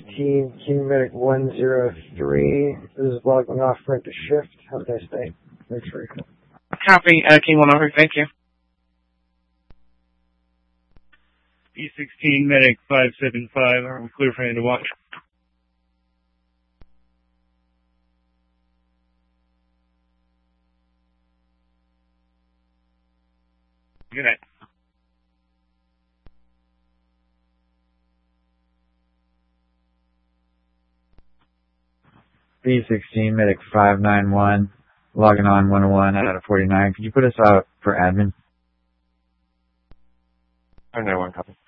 B16, King Medic 103. This is logging off for the shift. Have a nice day. Thanks for your call. Copy, King 103, thank you. B16, Medic 575, are we clear for any to watch? Good night. B16, Medic 591, logging on 101 out of 49. Could you put us out for admin? 591, copy.